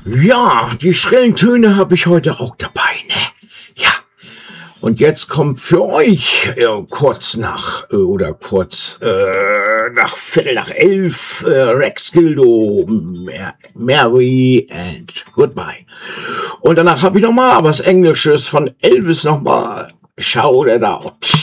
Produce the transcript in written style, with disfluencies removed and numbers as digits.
Ja, die schrillen Töne habe ich heute auch dabei, ne? Ja. Und jetzt kommt für euch kurz nach nach Viertel nach 11 Rex Gildo, Mary and Goodbye. Und danach habe ich noch mal was Englisches von Elvis noch mal. Shout it out.